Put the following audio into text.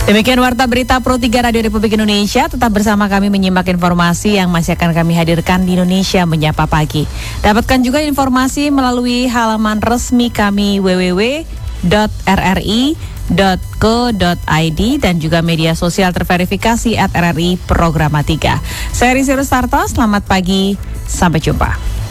Demikian Warta Berita Pro 3 Radio Republik Indonesia. Tetap bersama kami menyimak informasi yang masih akan kami hadirkan di Indonesia Menyapa Pagi. Dapatkan juga informasi melalui halaman resmi kami www.rri.co.id dan juga media sosial terverifikasi @RRI Programa 3. Saya Rizky Rustarto, selamat pagi, sampai jumpa.